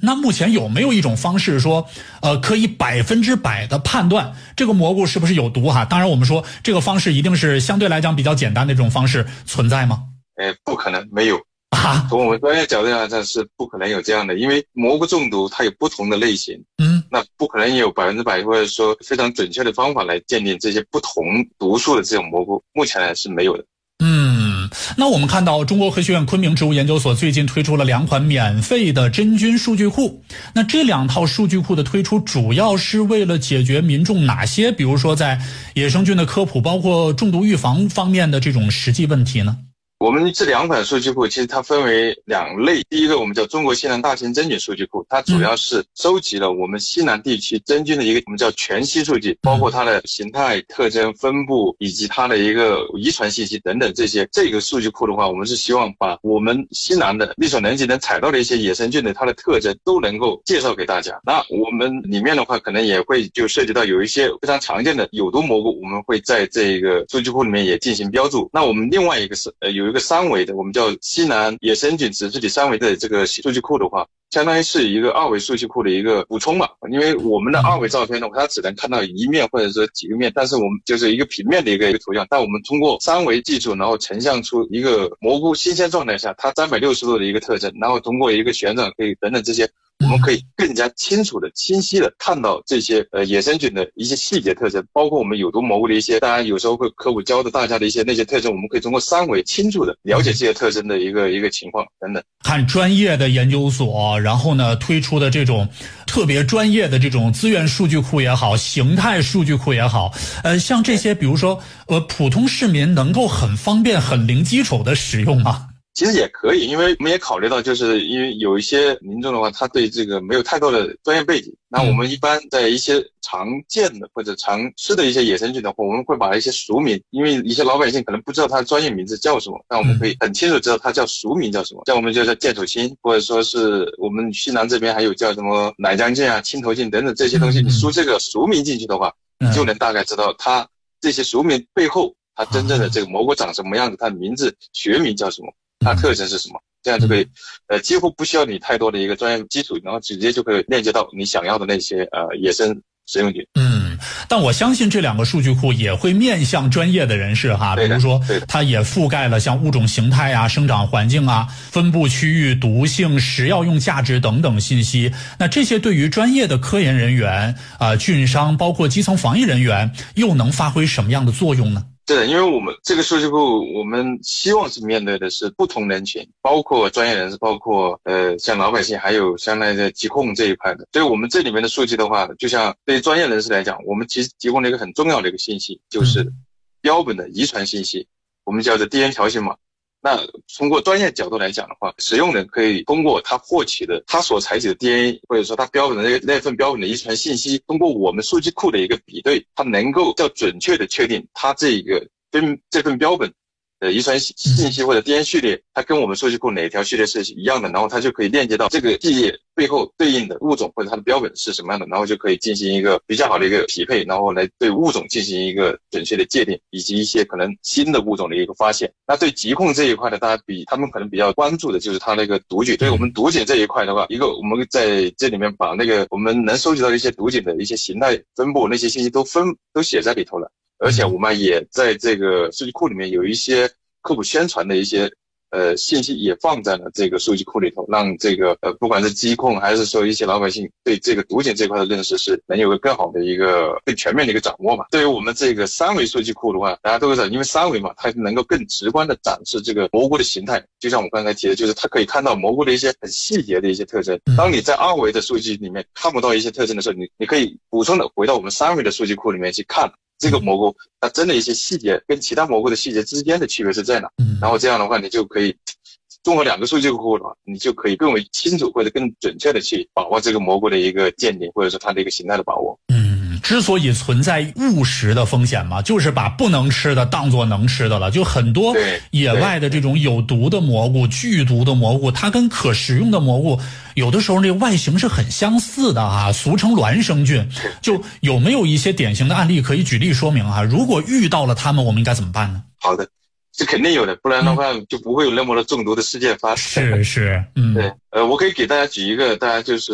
那目前有没有一种方式说，可以100%的判断这个蘑菇是不是有毒哈？当然我们说这个方式一定是相对来讲比较简单的这种方式存在吗？ 不可能，没有。 从我们专业角度来讲是不可能有这样的，因为蘑菇中毒它有不同的类型，那不可能有100%或者说非常准确的方法来鉴定这些不同毒素的这种蘑菇，目前来是没有的。 那我们看到中国科学院昆明植物研究所最近推出了2款免费的真菌数据库，那这2套数据库的推出主要是为了解决民众哪些比如说在野生菌的科普包括中毒预防方面的这种实际问题呢？ 我们这2款数据库其实它分为2类，第一个我们叫中国西南大型真菌数据库，它主要是收集了我们西南地区真菌的一个我们叫全息数据，包括它的形态、特征、分布以及它的一个遗传信息等等这些。这个数据库的话，我们是希望把我们西南的力所能及能采到的一些野生菌的它的特征都能够介绍给大家。那我们里面的话可能也会就涉及到有一些非常常见的有毒蘑菇，我们会在这个数据库里面也进行标注。那我们另外一个是有一个3维的，我们叫西南野生菌指数体3维的这个数据库的话，相当于是一个2维数据库的一个补充嘛。因为我们的2维照片的话，它只能看到一面或者说几个面，但是我们就是一个平面的一个图像，但我们通过3维技术，然后呈现出一个蘑菇新鲜状态下它360度的一个特征，然后通过一个旋转可以等等这些，我们可以更加清楚的清晰的看到这些野生菌的一些细节特征，包括我们有毒蘑菇的一些，当然有时候会科普教的大家的一些那些特征，我们可以通过3维清楚的了解这些特征的一个情况等等。 看专业的研究所，然后呢推出的这种特别专业的这种资源数据库也好，形态数据库也好，像这些比如说普通市民能够很方便很零基础的使用吗？ 其实也可以，因为我们也考虑到，就是因为有一些民众的话，他对这个没有太多的专业背景。那我们一般在一些常见的或者常吃的一些野生菌的话，我们会把一些俗名，因为一些老百姓可能不知道它的专业名字叫什么，那我们可以很清楚知道它叫俗名叫什么，像我们就叫剑手青，或者说是我们西南这边还有叫什么奶浆菌啊、青头菌等等这些东西，你输这个俗名进去的话，你就能大概知道它这些俗名背后它真正的这个蘑菇长什么样子，它的名字学名叫什么，它特征是什么，这样就可以几乎不需要你太多的一个专业基础，然后直接就可以链接到你想要的那些野生食用菌。 但我相信这2个数据库也会面向专业的人士哈，比如说它也覆盖了像物种形态啊、生长环境啊、分布区域、毒性、食药用价值等等信息。那这些对于专业的科研人员菌商包括基层防疫人员又能发挥什么样的作用呢？ 对的，因为我们这个数据库，我们希望是面对的是不同人群，包括专业人士，包括像老百姓，还有相当于的疾控这一块的。所以我们这里面的数据的话，就像对于专业人士来讲，我们其实提供了一个很重要的一个信息，就是标本的遗传信息，我们叫做 DNA 条形码。那通过专业角度来讲的话，使用人可以通过他获取的他所采集的 DNA 或者说他标本的那份标本的遗传信息，通过我们数据库的一个比对，他能够较准确的确定他这份标本的遗传信息或者 DNA 序列，它跟我们数据库哪条序列是一样的，然后它就可以链接到这个序列背后对应的物种或者它的标本是什么样的，然后就可以进行一个比较好的一个匹配，然后来对物种进行一个准确的界定，以及一些可能新的物种的一个发现。那对疾控这一块呢，大家他们可能比较关注的就是它那个毒菌，所以我们毒菌这一块的话，一个我们在这里面把那个我们能收集到的一些毒菌的一些形态分布那些信息都写在里头了。而且我们也在这个数据库里面有一些科普宣传的一些信息也放在了这个数据库里头，让这个不管是疾控还是说一些老百姓对这个毒检这块的认识是能有个更好的一个更全面的一个掌握嘛。对于我们这个3维数据库的话，大家都知道，因为3维嘛，它能够更直观的展示这个蘑菇的形态，就像我刚才提的，就是它可以看到蘑菇的一些很细节的一些特征。当你在2维的数据里面看不到一些特征的时候，你可以补充的回到我们3维的数据库里面去看这个蘑菇它真的一些细节跟其他蘑菇的细节之间的区别是在哪，然后这样的话你就可以综合2个数据库的话，你就可以更为清楚或者更准确的去把握这个蘑菇的一个鉴定，或者说它的一个形态的把握。 之所以存在误食的风险嘛，就是把不能吃的当作能吃的了。就很多野外的这种有毒的蘑菇、剧毒的蘑菇，它跟可食用的蘑菇有的时候那个外形是很相似的啊，俗称孪生菌。就有没有一些典型的案例可以举例说明啊？如果遇到了它们，我们应该怎么办呢？ 好的，是肯定有的，不然的话就不会有那么多中毒的事件发生。 是， 对，我可以给大家举一个，大家就是